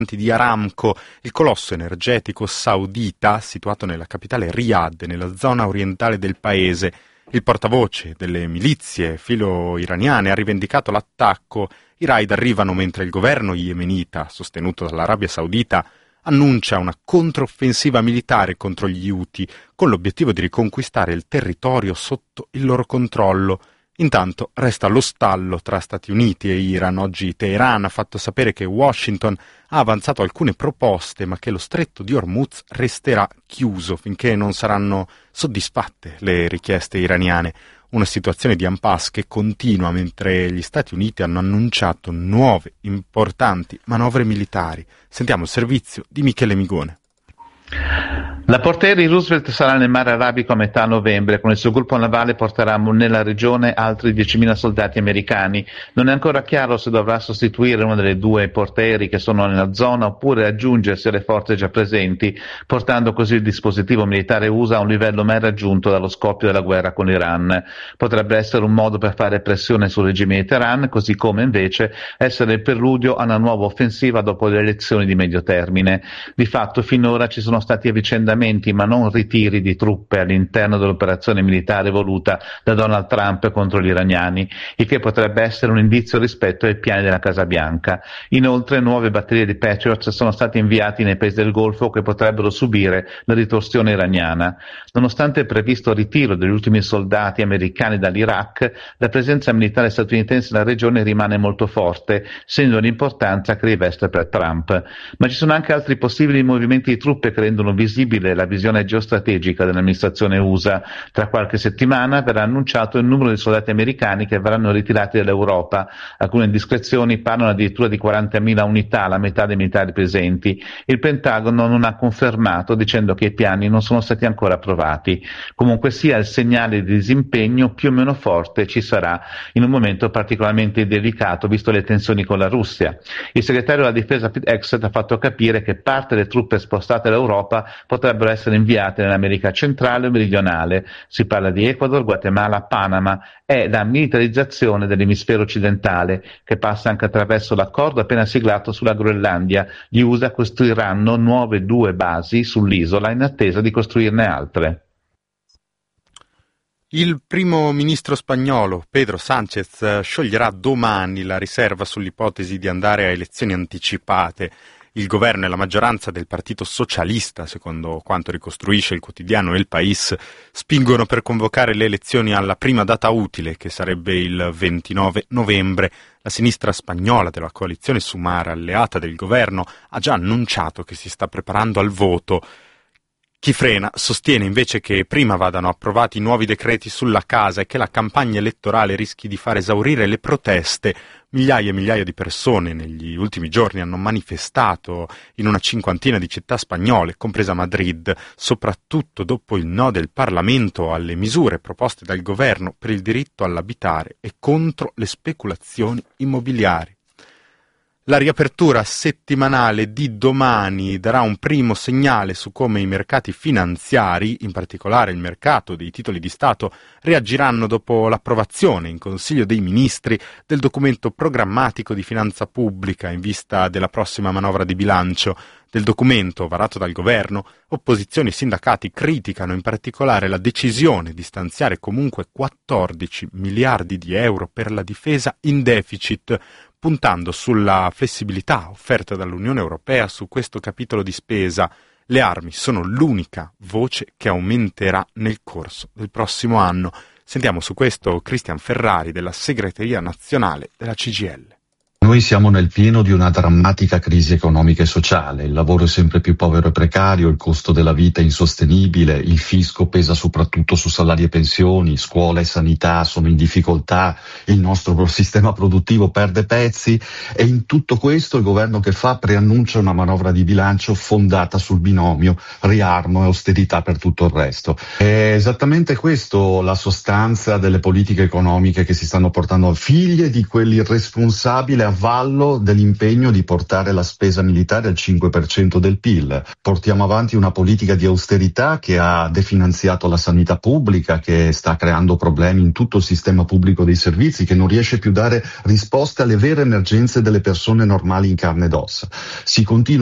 di Aramco, il colosso energetico saudita situato nella capitale Riyadh, nella zona orientale del paese. Il portavoce delle milizie filo-iraniane ha rivendicato l'attacco. I raid arrivano mentre il governo yemenita, sostenuto dall'Arabia Saudita, annuncia una controffensiva militare contro gli Houthi con l'obiettivo di riconquistare il territorio sotto il loro controllo. Intanto resta lo stallo tra Stati Uniti e Iran. Oggi Teheran ha fatto sapere che Washington ha avanzato alcune proposte, ma che lo stretto di Hormuz resterà chiuso finché non saranno soddisfatte le richieste iraniane. Una situazione di impasse che continua mentre gli Stati Uniti hanno annunciato nuove importanti manovre militari. Sentiamo il servizio di Michele Migone. La portaerei Roosevelt sarà nel mare arabico a metà novembre. Con il suo gruppo navale porterà nella regione altri 10.000 soldati americani. Non è ancora chiaro se dovrà sostituire una delle due portaerei che sono nella zona oppure aggiungersi alle forze già presenti, portando così il dispositivo militare USA a un livello mai raggiunto dallo scoppio della guerra con l'Iran. Potrebbe essere un modo per fare pressione sul regime di Teheran, così come invece essere il preludio a una nuova offensiva dopo le elezioni di medio termine. Di fatto finora ci sono stati avvicendamenti ma non ritiri di truppe all'interno dell'operazione militare voluta da Donald Trump contro gli iraniani, il che potrebbe essere un indizio rispetto ai piani della Casa Bianca. Inoltre nuove batterie di Patriot sono state inviate nei paesi del Golfo che potrebbero subire la ritorsione iraniana. Nonostante il previsto ritiro degli ultimi soldati americani dall'Iraq, la presenza militare statunitense nella regione rimane molto forte, segno l'importanza che riveste per Trump. Ma ci sono anche altri possibili movimenti di truppe che rendono visibile la visione geostrategica dell'amministrazione USA. Tra qualche settimana verrà annunciato il numero di soldati americani che verranno ritirati dall'Europa. Alcune indiscrezioni parlano addirittura di 40.000 unità, la metà dei militari presenti. Il Pentagono non ha confermato, dicendo che i piani non sono stati ancora approvati. Comunque sia, il segnale di disimpegno più o meno forte ci sarà in un momento particolarmente delicato, visto le tensioni con la Russia. Il segretario della difesa Pete Hegseth ha fatto capire che parte delle truppe spostate all'Europa potrebbero essere inviate nell'America centrale o meridionale. Si parla di Ecuador, Guatemala, Panama. È la militarizzazione dell'emisfero occidentale, che passa anche attraverso l'accordo appena siglato sulla Groenlandia. Gli USA costruiranno nuove 2 basi sull'isola in attesa di costruirne altre. Il primo ministro spagnolo Pedro Sánchez scioglierà domani la riserva sull'ipotesi di andare a elezioni anticipate. Il governo e la maggioranza del Partito Socialista, secondo quanto ricostruisce il quotidiano El País, spingono per convocare le elezioni alla prima data utile, che sarebbe il 29 novembre. La sinistra spagnola della coalizione Sumar, alleata del governo, ha già annunciato che si sta preparando al voto. Chi frena sostiene invece che prima vadano approvati nuovi decreti sulla casa e che la campagna elettorale rischi di far esaurire le proteste. Migliaia e migliaia di persone negli ultimi giorni hanno manifestato in una 50ina di città spagnole, compresa Madrid, soprattutto dopo il no del Parlamento alle misure proposte dal governo per il diritto all'abitare e contro le speculazioni immobiliari. La riapertura settimanale di domani darà un primo segnale su come i mercati finanziari, in particolare il mercato dei titoli di Stato, reagiranno dopo l'approvazione in Consiglio dei Ministri del documento programmatico di finanza pubblica in vista della prossima manovra di bilancio. Del documento varato dal governo, opposizioni e sindacati criticano in particolare la decisione di stanziare comunque 14 miliardi di euro per la difesa in deficit, puntando sulla flessibilità offerta dall'Unione Europea su questo capitolo di spesa. Le armi sono l'unica voce che aumenterà nel corso del prossimo anno. Sentiamo su questo Cristian Ferrari della segreteria nazionale della CGIL. Noi siamo nel pieno di una drammatica crisi economica e sociale, il lavoro è sempre più povero e precario, il costo della vita è insostenibile, il fisco pesa soprattutto su salari e pensioni, scuola e sanità sono in difficoltà, il nostro sistema produttivo perde pezzi e in tutto questo il governo che fa preannuncia una manovra di bilancio fondata sul binomio riarmo e austerità per tutto il resto. È esattamente questo la sostanza delle politiche economiche che si stanno portando, figlie di quell'irresponsabile avallo dell'impegno di portare la spesa militare al 5% del PIL. Portiamo avanti una politica di austerità che ha definanziato la sanità pubblica, che sta creando problemi in tutto il sistema pubblico dei servizi, che non riesce più a dare risposte alle vere emergenze delle persone normali in carne ed ossa. Si continua